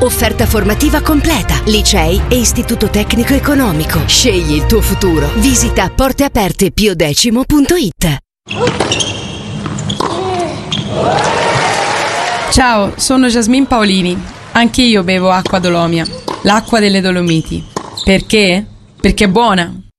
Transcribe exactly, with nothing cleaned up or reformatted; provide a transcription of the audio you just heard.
Offerta formativa completa, licei e istituto tecnico economico. Scegli il tuo futuro. Visita porteaperte pio decimo punto it. Ciao, sono Jasmine Paolini. Anche io bevo acqua Dolomia, l'acqua delle Dolomiti. Perché? Perché è buona.